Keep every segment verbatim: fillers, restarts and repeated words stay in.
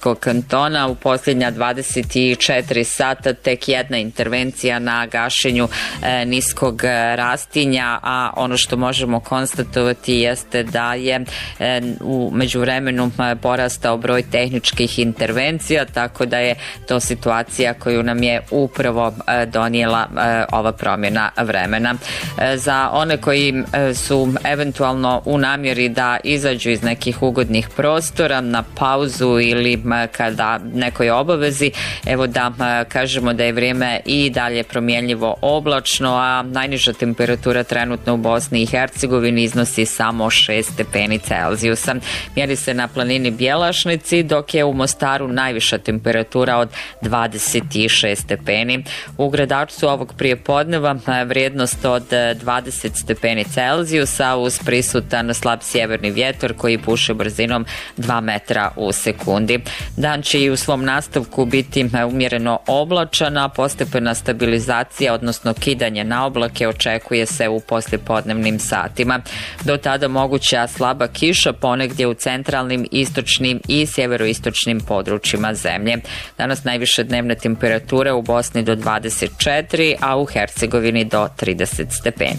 Niškog kantona. U posljednja dvadeset četiri sata tek jedna intervencija na gašenju e, niskog rastinja, a ono što možemo konstatovati jeste da je e, u međuvremenu porastao broj tehničkih intervencija, tako da je to situacija koju nam je upravo e, donijela e, ova promjena vremena. E, za one koji e, su eventualno u namjeri da izađu iz nekih ugodnih prostora na pauzu ili kada nekoj obavezi, evo da kažemo da je vrijeme i dalje promjenljivo oblačno, a najniža temperatura trenutno u Bosni i Hercegovini iznosi samo šest stepeni Celzijusa. Mjeri se na planini Bjelašnici, dok je u Mostaru najviša temperatura od dvadeset šest stepeni. U Gradačcu ovog prijepodneva vrijednost od dvadeset stepeni Celzijusa uz prisutan slab sjeverni vjetar koji puše brzinom dva metra u sekundi. Dan će i u svom nastavku biti umjereno oblačan, a postepena stabilizacija, odnosno kidanje na oblake, očekuje se u poslijepodnevnim satima. Do tada moguća slaba kiša ponegdje u centralnim, istočnim i sjeveroistočnim područjima zemlje. Danas najviše dnevne temperature u Bosni do dvadeset četiri, a u Hercegovini do trideset stepeni.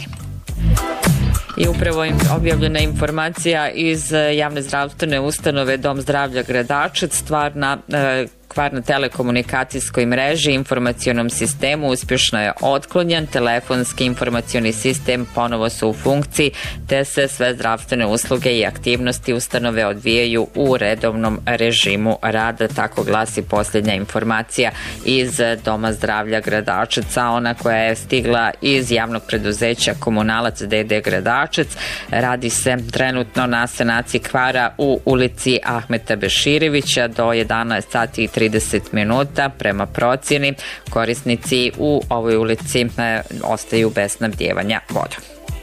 I upravo im objavljena informacija iz javne zdravstvene ustanove Dom zdravlja Gradačac, stvar na e, kvar na telekomunikacijskoj mreži, informacionom sistemu uspješno je otklonjen, telefonski informacioni sistem ponovo su u funkciji, te se sve zdravstvene usluge i aktivnosti ustanove odvijaju u redovnom režimu rada, tako glasi posljednja informacija iz Doma zdravlja Gradačac, ona koja je stigla iz javnog preduzeća Komunalac D D Gradačac. Radi se trenutno na sanaciji kvara u ulici Ahmeta Beširevića do jedanaest sati i trideset minuta. Prema procjeni, korisnici u ovoj ulici e, ostaju bez snabdijevanja vodom.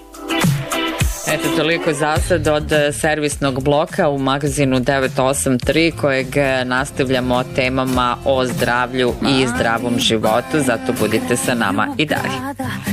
Eto, toliko za sad od servisnog bloka u magazinu devet osam tri, kojeg nastavljamo temama o zdravlju i zdravom životu, zato budite sa nama i dalje.